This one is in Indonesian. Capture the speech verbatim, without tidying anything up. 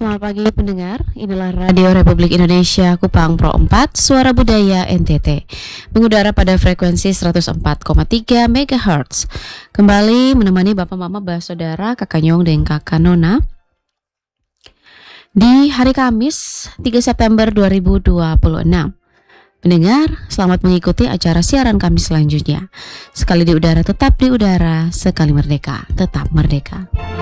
selamat pagi pendengar. Inilah Radio Republik Indonesia Kupang Pro empat, Suara Budaya N T T, mengudara pada frekuensi seratus empat koma tiga megahertz. Kembali menemani Bapak Mama, Bah Saudara, Kakak Nyong dan Kakak Nona di hari Kamis tiga September dua ribu dua puluh enam. Pendengar, selamat mengikuti acara siaran kami selanjutnya. Sekali di udara tetap di udara, sekali merdeka tetap merdeka.